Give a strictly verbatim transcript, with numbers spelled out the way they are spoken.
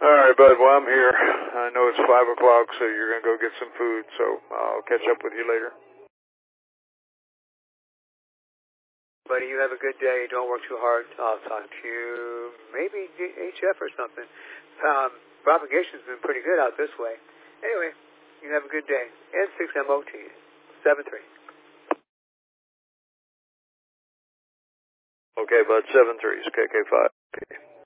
All right, bud. Well, I'm here. I know it's five o'clock, so you're gonna go get some food. So I'll catch up with you later. Buddy, you have a good day. Don't work too hard. I'll talk to you maybe H F or something. Um, propagation's been pretty good out this way. Anyway, you have a good day. N six M O T seven three. Okay, bud. Seven three is K K five.